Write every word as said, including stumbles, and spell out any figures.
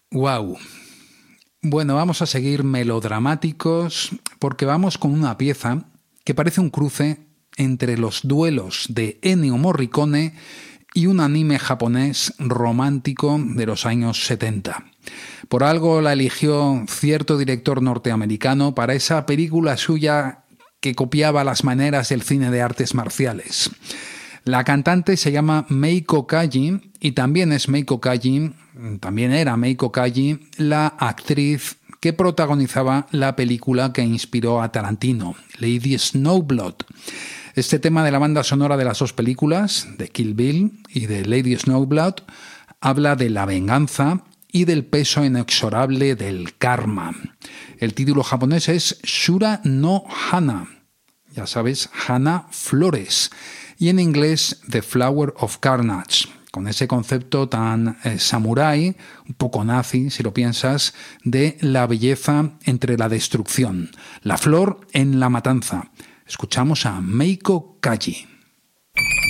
Wow. Bueno, vamos a seguir melodramáticos porque vamos con una pieza que parece un cruce entre los duelos de Ennio Morricone y un anime japonés romántico de los años setenta. Por algo la eligió cierto director norteamericano para esa película suya que copiaba las maneras del cine de artes marciales. La cantante se llama Meiko Kaji y también es Meiko Kaji, también era Meiko Kaji, la actriz que protagonizaba la película que inspiró a Tarantino, Lady Snowblood. Este tema de la banda sonora de las dos películas, de Kill Bill y de Lady Snowblood, habla de la venganza y del peso inexorable del karma. El título japonés es Shura no Hana, ya sabes, Hana Flores, y en inglés The Flower of Carnage, con ese concepto tan eh, samurái, un poco nazi, si lo piensas, de la belleza entre la destrucción, la flor en la matanza. Escuchamos a Meiko Kaji.